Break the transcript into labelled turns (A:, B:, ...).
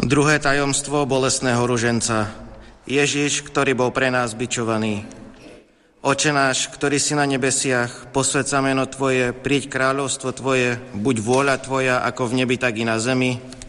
A: Druhé tajomstvo bolestného ruženca. Ježiš, ktorý bol pre nás bičovaný. Oče náš, ktorý si na nebesiach, posväť sa meno Tvoje, príď kráľovstvo Tvoje, buď vôľa Tvoja, ako v nebi, tak i na zemi.